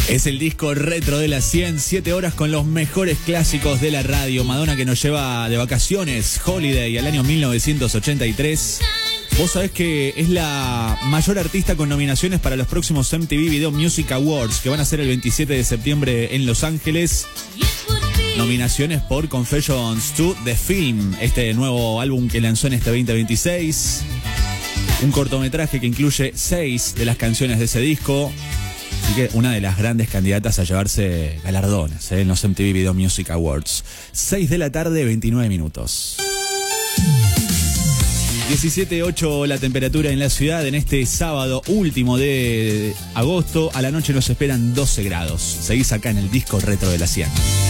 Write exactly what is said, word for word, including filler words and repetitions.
Es el disco retro de la cien, siete horas con los mejores clásicos de la radio. Madonna que nos lleva de vacaciones, Holiday, al año mil novecientos ochenta y tres. Vos sabés que es la mayor artista con nominaciones para los próximos M T V Video Music Awards, que van a ser el veintisiete de septiembre en Los Ángeles. Nominaciones por Confessions dos, The Film, este nuevo álbum que lanzó en este veinte veintiséis. Un cortometraje que incluye seis de las canciones de ese disco. Así que una de las grandes candidatas a llevarse galardones ¿eh? en los M T V Video Music Awards. seis de la tarde, veintinueve minutos. diecisiete ocho la temperatura en la ciudad en este sábado último de agosto. A la noche nos esperan doce grados. Seguís acá en el disco retro de la cien.